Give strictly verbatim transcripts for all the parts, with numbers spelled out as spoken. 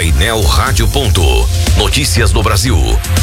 Painel Rádio Ponto. Notícias do Brasil.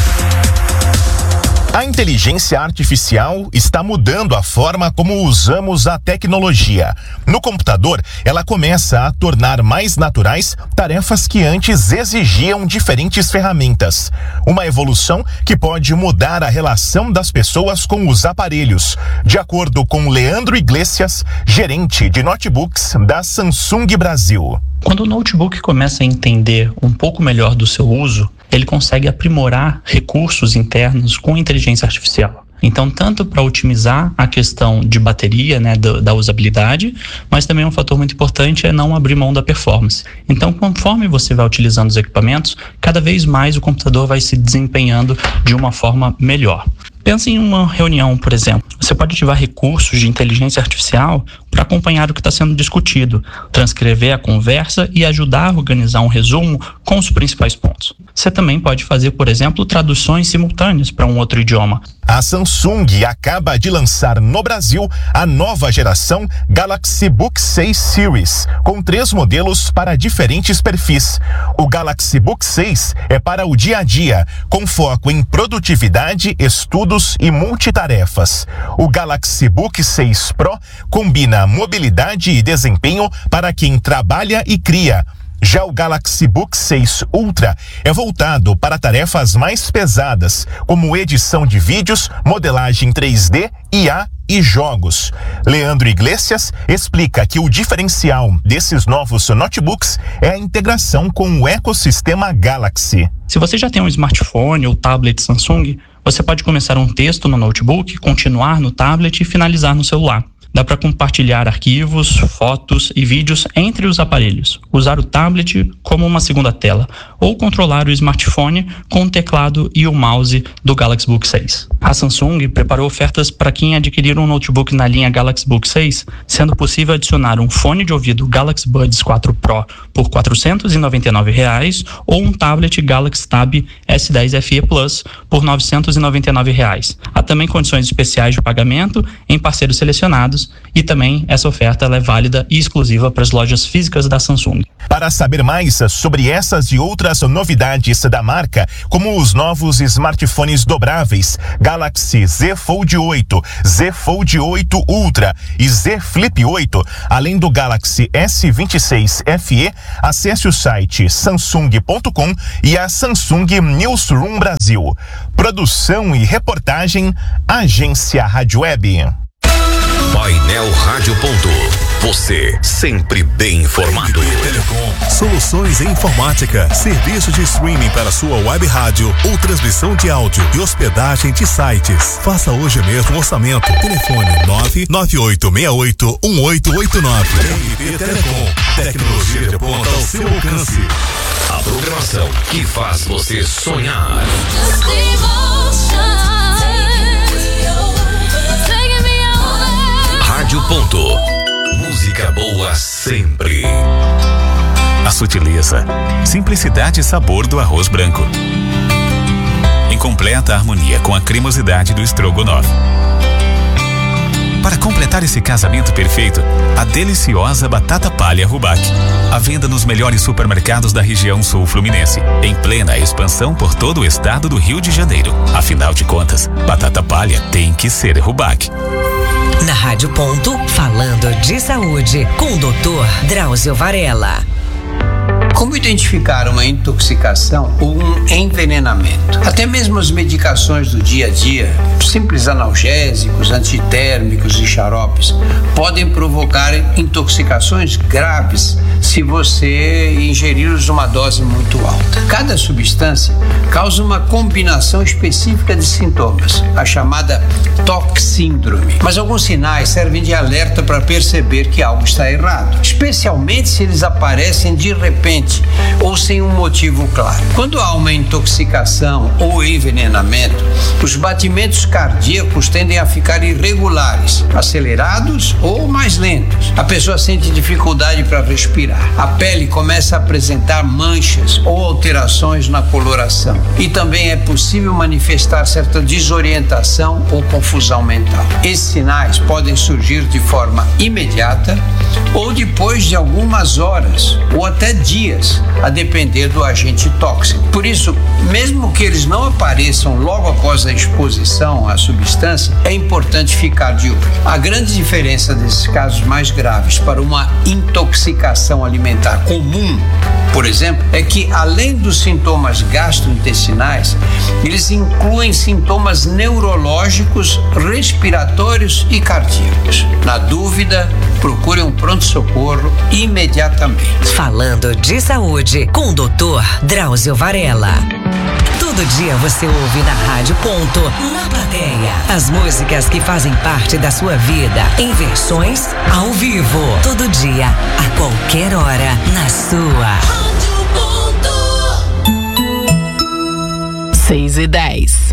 A inteligência artificial está mudando a forma como usamos a tecnologia. No computador, ela começa a tornar mais naturais tarefas que antes exigiam diferentes ferramentas. Uma evolução que pode mudar a relação das pessoas com os aparelhos, de acordo com Leandro Iglesias, gerente de notebooks da Samsung Brasil. Quando o notebook começa a entender um pouco melhor do seu uso, ele consegue aprimorar recursos internos com inteligência artificial. Então, tanto para otimizar a questão de bateria, né, da, da usabilidade, mas também um fator muito importante é não abrir mão da performance. Então, conforme você vai utilizando os equipamentos, cada vez mais o computador vai se desempenhando de uma forma melhor. Pense em uma reunião, por exemplo. Você pode ativar recursos de inteligência artificial para acompanhar o que está sendo discutido, transcrever a conversa e ajudar a organizar um resumo com os principais pontos. Você também pode fazer, por exemplo, traduções simultâneas para um outro idioma. A Samsung acaba de lançar no Brasil a nova geração Galaxy Book seis Series, com três modelos para diferentes perfis. O Galaxy Book seis é para o dia a dia, com foco em produtividade, estudos e multitarefas. O Galaxy Book seis Pro combina mobilidade e desempenho para quem trabalha e cria. Já o Galaxy Book seis Ultra é voltado para tarefas mais pesadas, como edição de vídeos, modelagem três D, I A e jogos. Leandro Iglesias explica que o diferencial desses novos notebooks é a integração com o ecossistema Galaxy. Se você já tem um smartphone ou tablet Samsung, você pode começar um texto no notebook, continuar no tablet e finalizar no celular. Dá para compartilhar arquivos, fotos e vídeos entre os aparelhos, usar o tablet como uma segunda tela ou controlar o smartphone com o teclado e o mouse do Galaxy Book seis. A Samsung preparou ofertas para quem adquirir um notebook na linha Galaxy Book seis, sendo possível adicionar um fone de ouvido Galaxy Buds quatro Pro por quatrocentos e noventa e nove reais ou um tablet Galaxy Tab S dez F E Plus por novecentos e noventa e nove reais. Há também condições especiais de pagamento em parceiros selecionados. E também essa oferta ela é válida e exclusiva para as lojas físicas da Samsung. Para saber mais sobre essas e outras novidades da marca, como os novos smartphones dobráveis Galaxy Z Fold oito, Z Fold oito Ultra e Z Flip oito, além do Galaxy S vinte e seis F E, acesse o site samsung ponto com e a Samsung Newsroom Brasil. Produção e reportagem, Agência Rádio Web. Painel Rádio Ponto. Você sempre bem informado. Telecom, soluções em informática, serviço de streaming para sua web rádio ou transmissão de áudio e hospedagem de sites. Faça hoje mesmo um orçamento. Telefone nove nove oito seis oito um oito oito nove. R B Telecom, tecnologia de ponta ao seu alcance. A programação que faz você sonhar. Rádio Ponto. Música boa sempre. A sutileza, simplicidade e sabor do arroz branco. Em completa harmonia com a cremosidade do estrogonofe. Para completar esse casamento perfeito, a deliciosa batata palha Rubac. À venda nos melhores supermercados da região sul fluminense, em plena expansão por todo o estado do Rio de Janeiro. Afinal de contas, batata palha tem que ser Rubac. Na Rádio Ponto, falando de saúde, com o doutor Drauzio Varela. Como identificar uma intoxicação ou um envenenamento? Até mesmo as medicações do dia a dia, simples analgésicos, antitérmicos e xaropes, podem provocar intoxicações graves se você ingerir-os numa dose muito alta. Cada substância causa uma combinação específica de sintomas, a chamada toxíndrome. Mas alguns sinais servem de alerta para perceber que algo está errado, especialmente se eles aparecem de repente ou sem um motivo claro. Quando há uma intoxicação ou envenenamento, os batimentos cardíacos tendem a ficar irregulares, acelerados ou mais lentos. A pessoa sente dificuldade para respirar. A pele começa a apresentar manchas ou alterações na coloração. E também é possível manifestar certa desorientação ou confusão mental. Esses sinais podem surgir de forma imediata ou depois de algumas horas ou até dias deles, a depender do agente tóxico. Por isso, mesmo que eles não apareçam logo após a exposição à substância, é importante ficar de olho. A grande diferença desses casos mais graves para uma intoxicação alimentar comum, por exemplo, é que além dos sintomas gastrointestinais, eles incluem sintomas neurológicos, respiratórios e cardíacos. Na dúvida, procure um pronto-socorro imediatamente. Falando de saúde com o doutor Drauzio Varella. Todo dia você ouve na Rádio Ponto, na plateia, as músicas que fazem parte da sua vida, em versões ao vivo. Todo dia, a qualquer hora, na sua Rádio Ponto. seis e dez.